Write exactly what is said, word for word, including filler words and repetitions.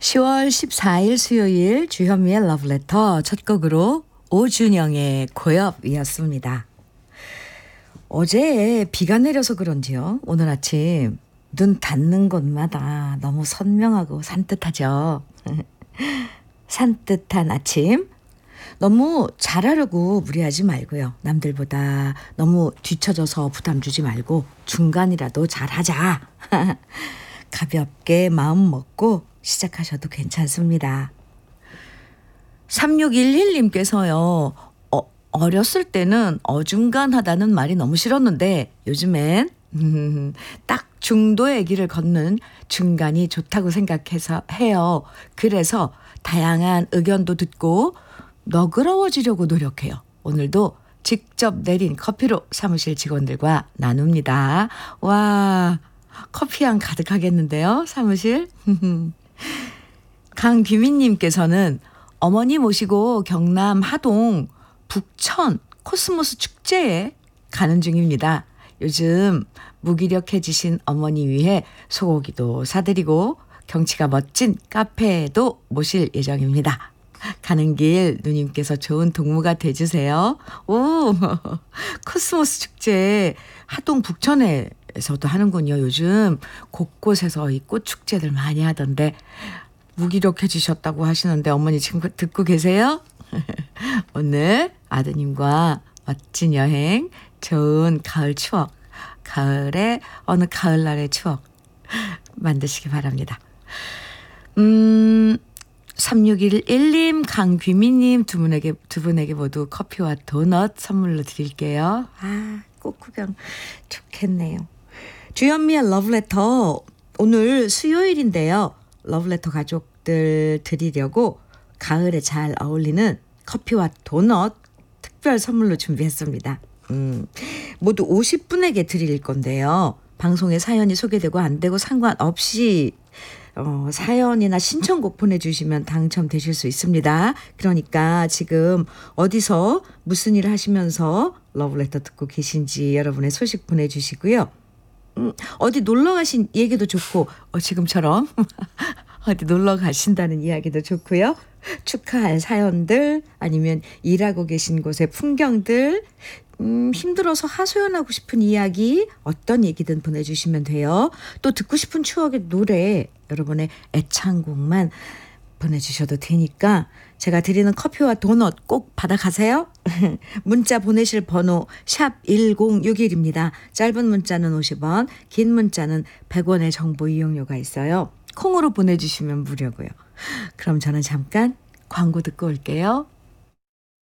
시월 십사일 수요일 주현미의 러브레터 첫 곡으로 오준영의 고엽이었습니다. 어제 비가 내려서 그런지요. 오늘 아침 눈 닿는 곳마다 너무 선명하고 산뜻하죠. 산뜻한 아침. 너무 잘하려고 무리하지 말고요. 남들보다 너무 뒤처져서 부담 주지 말고 중간이라도 잘하자. 가볍게 마음 먹고 시작하셔도 괜찮습니다. 삼육일일님께서요. 어, 어렸을 때는 어중간하다는 말이 너무 싫었는데 요즘엔 음, 딱 중도의 길을 걷는 중간이 좋다고 생각해서 해요. 그래서 다양한 의견도 듣고 너그러워지려고 노력해요. 오늘도 직접 내린 커피로 사무실 직원들과 나눕니다. 와, 커피향 가득하겠는데요, 사무실. 강규민님께서는 어머니 모시고 경남 하동 북천 코스모스 축제에 가는 중입니다. 요즘 무기력해지신 어머니 위해 소고기도 사드리고 경치가 멋진 카페에도 모실 예정입니다. 가는 길 누님께서 좋은 동무가 돼주세요. 오, 코스모스 축제 하동 북천에서도 하는군요. 요즘 곳곳에서 이 꽃 축제들 많이 하던데 무기력해지셨다고 하시는데 어머니 지금 듣고 계세요? 오늘 아드님과 멋진 여행, 좋은 가을 추억, 가을에 어느 가을날의 추억 만드시기 바랍니다. 음... 삼육일일님, 강귀미님 두 분에게, 두 분에게 모두 커피와 도넛 선물로 드릴게요. 아, 꽃 구경 좋겠네요. 주현미의 러브레터, 오늘 수요일인데요. 러브레터 가족들 드리려고 가을에 잘 어울리는 커피와 도넛 특별 선물로 준비했습니다. 음, 모두 오십 분에게 드릴 건데요. 방송에 사연이 소개되고 안 되고 상관없이 어, 사연이나 신청곡 보내주시면 당첨되실 수 있습니다. 그러니까 지금 어디서 무슨 일 하시면서 러브레터 듣고 계신지 여러분의 소식 보내주시고요. 음, 어디 놀러 가신 얘기도 좋고 어, 지금처럼 어디 놀러 가신다는 이야기도 좋고요. 축하할 사연들 아니면 일하고 계신 곳의 풍경들 음, 힘들어서 하소연하고 싶은 이야기 어떤 얘기든 보내주시면 돼요. 또 듣고 싶은 추억의 노래 여러분의 애창곡만 보내주셔도 되니까 제가 드리는 커피와 도넛 꼭 받아가세요. 문자 보내실 번호 샵 일공육일입니다. 짧은 문자는 오십 원, 긴 문자는 백 원의 정보 이용료가 있어요. 콩으로 보내주시면 무료고요. 그럼 저는 잠깐 광고 듣고 올게요.